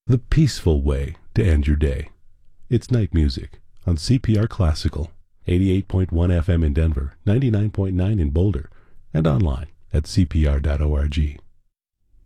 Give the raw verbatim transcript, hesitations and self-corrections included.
the peaceful way to end your day. It's night music on C P R Classical, eighty-eight point one F M in Denver, ninety-nine point nine in Boulder, and online at c p r dot org.